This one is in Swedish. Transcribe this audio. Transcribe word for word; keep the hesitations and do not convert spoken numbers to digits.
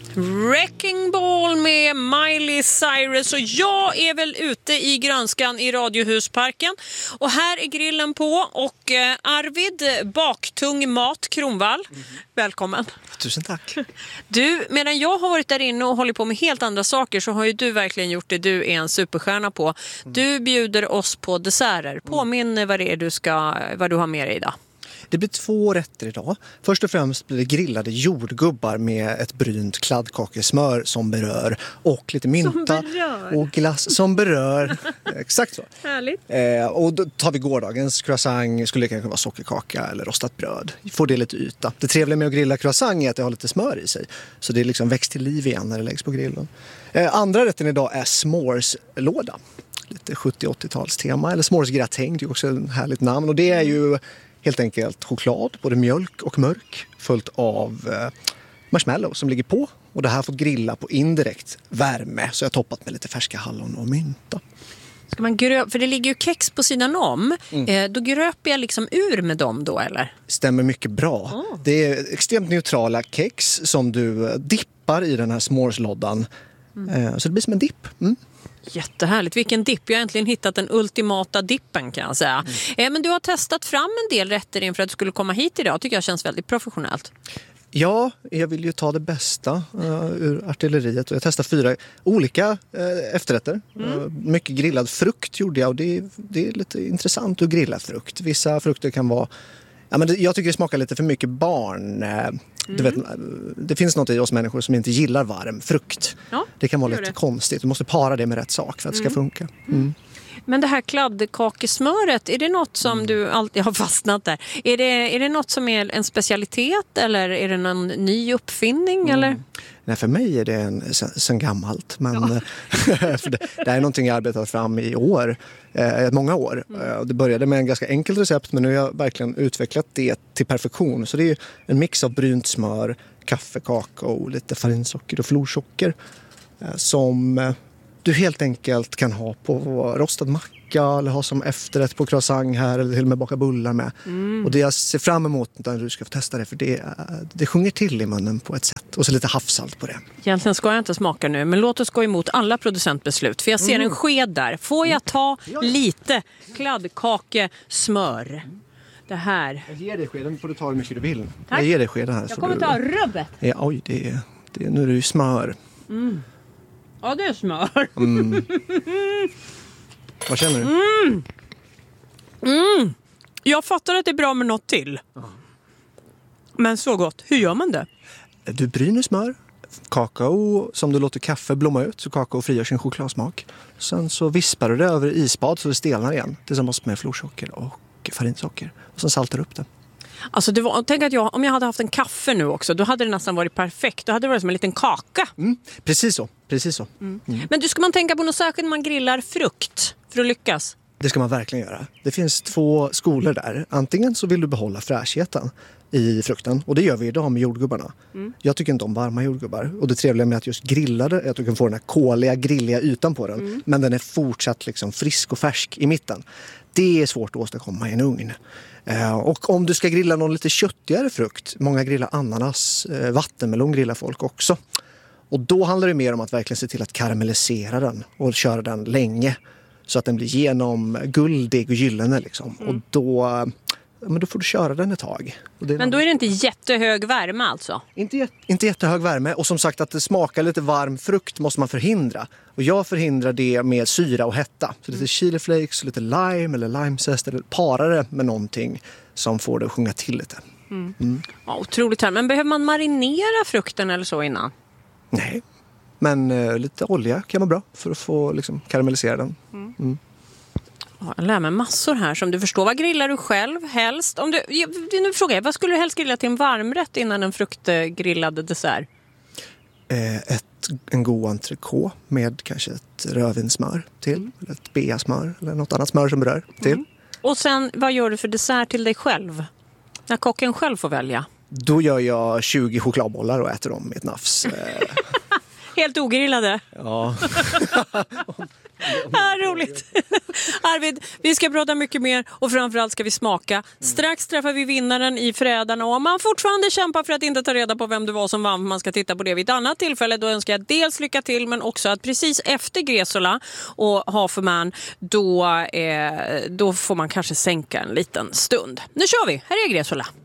Wrecking Ball med Miley Cyrus, och jag är väl ute i grönskan i Radiohusparken och här är grillen på och eh, Arvid, baktung mat, Kronvall, mm. välkommen. Tusen tack. Du, medan jag har varit där inne och håller på med helt andra saker så har ju du verkligen gjort det du är en superstjärna på. Du bjuder oss på desserter. Påminn vad det är du ska, vad du har med dig idag. Det blir två rätter idag. Först och främst blir det grillade jordgubbar med ett brynt kladdkakesmör som berör och lite mynta och glass som berör. Exakt så. Härligt. Eh, och då tar vi gårdagens croissant, skulle det kanske vara sockerkaka eller rostat bröd. Får det lite yta. Det trevliga med att grilla croissant är att det har lite smör i sig. Så det är liksom växt till liv igen när det läggs på grillen. Eh, andra rätten idag är s'mores-låda. Lite sjuttio-åttio-tals tema. Eller s'mores-gratäng, det är också ett härligt namn. Och det är ju helt enkelt choklad, både mjölk och mörk, följt av eh, marshmallow som ligger på. Och det här har fått grilla på indirekt värme, så jag har toppat med lite färska hallon och mynta. Ska man grö- för det ligger ju kex på sidan om. Mm. Eh, då gröper jag liksom ur med dem då, eller? Stämmer mycket bra. Oh. Det är extremt neutrala kex som du dippar i den här s'mores-lådan. Mm. Eh, så det blir som en dipp. Mm. Jättehärligt. Vilken dipp. Jag har äntligen hittat den ultimata dippen, kan jag säga. Mm. Eh, men du har testat fram en del rätter inför att du skulle komma hit idag. Tycker jag känns väldigt professionellt. Ja, jag vill ju ta det bästa uh, ur artilleriet. Och jag testade fyra olika uh, efterrätter. Mm. Uh, mycket grillad frukt gjorde jag, och det, det är lite intressant att grilla frukt. Vissa frukter kan vara... Ja, men det, jag tycker det smakar lite för mycket barn. Uh, Du vet, det finns något i oss människor som inte gillar varm frukt. Ja, det kan vara lite det. konstigt. Du måste para det med rätt sak för att det ska mm. funka. Mm. Men det här kladdkakesmöret, är det något som mm. du alltid har fastnat där? Är det, är det något som är en specialitet eller är det någon ny uppfinning? Mm. Eller? Nej, för mig är det en, sen, sen gammalt. Men ja. för det, det är någonting jag arbetat fram i år. Eh, många år. Mm. Det började med en ganska enkelt recept, men nu har jag verkligen utvecklat det till perfektion. Så det är en mix av brynt smör, kaffe, kakao, lite farinsocker och florsocker eh, som eh, du helt enkelt kan ha på rostad macka eller ha som efterrätt på croissant här eller till och med baka bullar med. Mm. Och det jag ser fram emot när du ska få testa det, för det, det sjunger till i munnen på ett sätt. Och så lite havssalt på det. Egentligen ska jag inte smaka nu, men låt oss gå emot alla producentbeslut. För jag ser mm. en sked där. Får jag ta mm. lite kladdkakesmör? Det här. Jag ger dig skeden, får du ta hur mycket du vill. Tack. Jag ger dig skeden här. Jag kommer du... ta rubbet. Ja, oj, det är, det är, nu är det ju smör. Mm. Ja, det är smör. Mm. Vad känner du? Mm. Mm. Jag fattar att det är bra med något till. Uh. Men så gott. Hur gör man det? Du bryner smör, kakao som du låter kaffe blomma ut så kakao frigör sin chokladsmak. Sen så vispar du det över isbad så det stelnar igen tillsammans med florsocker och farinsocker. Och sen saltar du upp det. Alltså det var, tänk att jag, om jag hade haft en kaffe nu också, då hade det nästan varit perfekt. Då hade det varit som en liten kaka. Mm, precis så, precis så. Mm. Mm. Men du, ska man tänka på något särskilt när man grillar frukt för att lyckas? Det ska man verkligen göra. Det finns två skolor där. Antingen så vill du behålla fräschheten i frukten. Och det gör vi idag med jordgubbarna. Mm. Jag tycker inte om varma jordgubbar. Och det trevliga med att just grilla det är att du kan få den här koliga, grilliga ytan på den. Mm. Men den är fortsatt liksom frisk och färsk i mitten. Det är svårt att åstadkomma i en ugn. Eh, och om du ska grilla någon lite köttigare frukt. Många grillar ananas, eh, vattenmelon grillar folk också. Och då handlar det mer om att verkligen se till att karamellisera den. Och köra den länge. Så att den blir genomguldig och gyllene liksom. Mm. Och då... Men då får du köra den ett tag. Men någon... då är det inte jättehög värme alltså? Inte, inte jättehög värme. Och som sagt att det smakar lite varm frukt måste man förhindra. Och jag förhindrar det med syra och hetta. Så lite chiliflakes, lite lime eller limezest. Eller para det med någonting som får det att sjunga till lite. Mm. Mm. Ja, otroligt här. Men behöver man marinera frukten eller så innan? Nej. Men eh, lite olja kan vara bra för att få liksom, karamellisera den. Mm. Mm. Jag lär mig massor här som du förstår. Vad grillar du själv helst? Om du, nu frågar jag, vad skulle du helst grilla till en varmrätt innan en fruktgrillad dessert? Eh, ett, en god entrecote med kanske ett rödvinssmör till. Mm. Eller ett beasmör eller något annat smör som berör till. Mm. Och sen, vad gör du för dessert till dig själv? När kocken själv får välja? Då gör jag tjugo chokladbollar och äter dem med ett nafs. Helt ogrillade? Ja. Ja, roligt. Arvid, vi ska prata mycket mer och framförallt ska vi smaka. Strax träffar vi vinnaren i Frädarna och om man fortfarande kämpar för att inte ta reda på vem det var som vann, man ska titta på det vid ett annat tillfälle. Då önskar jag dels lycka till men också att precis efter Gresola och Half a Man då, eh, då får man kanske sänka en liten stund. Nu kör vi, här är Gresola.